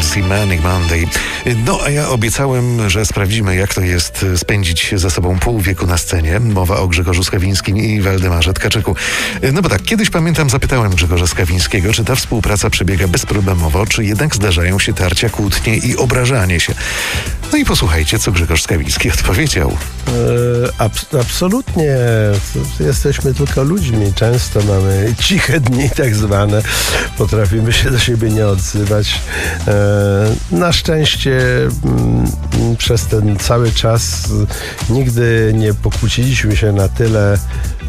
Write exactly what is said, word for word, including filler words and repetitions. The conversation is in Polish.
wersji Manic Monday. No, a ja obiecałem, że sprawdzimy, jak to jest spędzić ze sobą pół wieku na scenie. Mowa o Grzegorzu Skawińskim i Waldemarze Tkaczyku. No bo tak, kiedyś pamiętam, zapytałem Grzegorza Skawińskiego, czy ta współpraca przebiega bezproblemowo, czy jednak zdarzają się tarcia, kłótnie i obrażanie się. No i posłuchajcie, co Grzegorz Skawiński odpowiedział. E, abs- absolutnie. Jesteśmy tylko ludźmi. Często mamy ciche dni tak zwane. Potrafimy się do siebie nie odzywać. E, na szczęście m, przez ten cały czas nigdy nie pokłóciliśmy się na tyle,